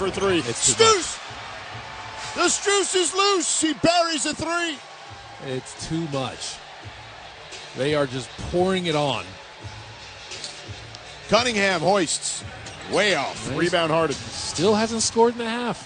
for three. Strus! The Strus is loose. He buries a three. It's too much. They are just pouring it on. Cunningham hoists. Way off. Nice. Rebound Harden. Still hasn't scored in the half.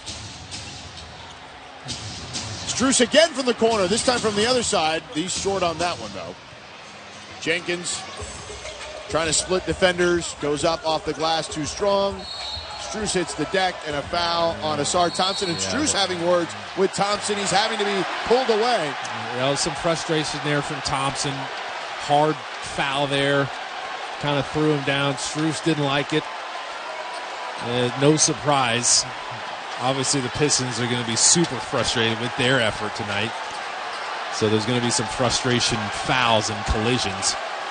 Strus again from the corner. This time from the other side. He's short on that one, though. Jenkins trying to split defenders. Goes up off the glass too strong. Strus hits the deck and a foul on Ausar Thompson. And Strus having words with Thompson. He's having to be pulled away. There was some frustration there from Thompson. Hard foul there. Kind of threw him down. Strus didn't like it. No surprise. Obviously, the Pistons are going to be super frustrated with their effort tonight. So there's going to be some frustration fouls and collisions.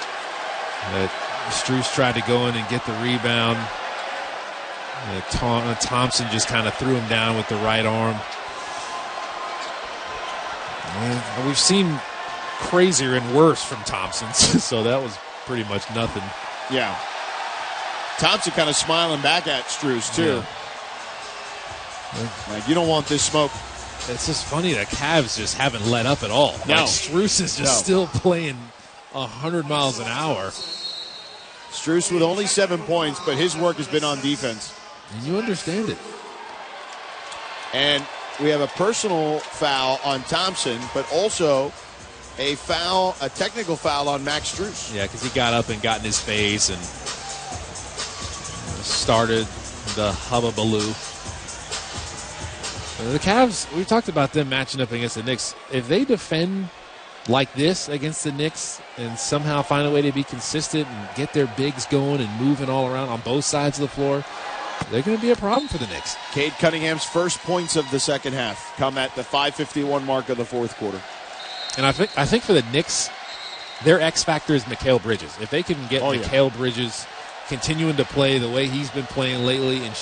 Strus tried to go in and get the rebound. Thompson just kind of threw him down with the right arm. And we've seen crazier and worse from Thompson, so that was pretty much nothing. Yeah. Thompson kind of smiling back at Strus, too. Yeah. Like, you don't want this smoke. It's just funny that Cavs just haven't let up at all. No. Like Strus is just still playing 100 miles an hour. Strus with only 7 points, but his work has been on defense. And you understand it. And we have a personal foul on Thompson, but also a technical foul on Max Strus. Yeah, because he got up and got in his face and started the hubbubaloo. The Cavs, we talked about them matching up against the Knicks. If they defend like this against the Knicks and somehow find a way to be consistent and get their bigs going and moving all around on both sides of the floor, they're going to be a problem for the Knicks. Cade Cunningham's first points of the second half come at the 5:51 mark of the fourth quarter. And I think for the Knicks, their X factor is Mikal Bridges. If they can get Mikal Bridges continuing to play the way he's been playing lately and